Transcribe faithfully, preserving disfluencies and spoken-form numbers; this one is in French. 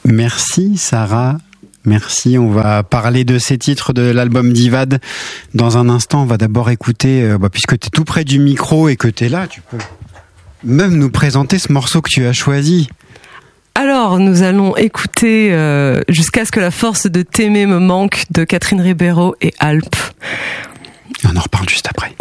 Merci Sarah. Merci, on va parler de ces titres de l'album d'Ivad dans un instant. On va d'abord écouter, euh, bah, puisque tu es tout près du micro et que tu es là, tu peux même nous présenter ce morceau que tu as choisi. Alors, nous allons écouter euh, Jusqu'à ce que la force de t'aimer me manque de Catherine Ribeiro et Alp. On en reparle juste après.